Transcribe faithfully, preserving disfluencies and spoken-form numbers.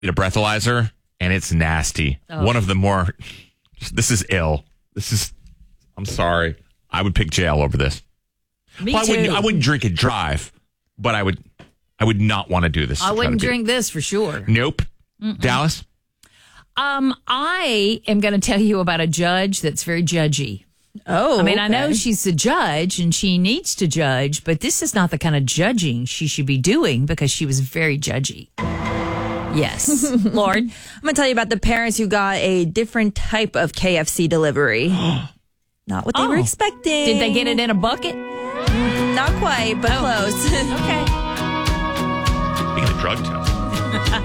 a breathalyzer, and it's nasty. Oh. One of the more, this is ill. This is, I'm sorry. I would pick jail over this. Me well, too. I wouldn't, I wouldn't drink and drive, but I would I would not want to do this. I wouldn't drink this for sure. Nope. Mm-mm. Dallas? Um, I am going to tell you about a judge that's very judgy. Oh, I mean, okay. I know she's a judge and she needs to judge, but this is not the kind of judging she should be doing because she was very judgy. Yes. Lord? I'm going to tell you about the parents who got a different type of K F C delivery. Not what they oh. were expecting. Did they get it in a bucket? Not quite, but oh. close. Okay. Speaking of drug tests.